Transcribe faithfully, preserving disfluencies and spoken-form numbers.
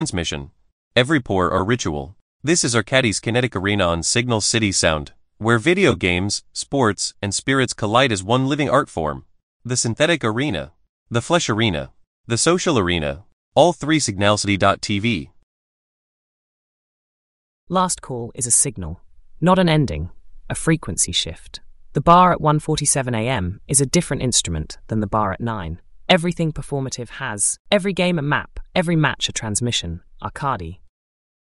transmission. Every pour or ritual. This is Arcadis Kinetic Arena on Signal City Sound, where video games, sports, and spirits collide as one living art form. The synthetic arena, the flesh arena, the social arena, all three signalcity dot t v. Last Call is a signal, not an ending, a frequency shift. The bar at one forty-seven a m is a different instrument than the bar at nine. Everything performative has, every game a map, every match a transmission. Arcadi.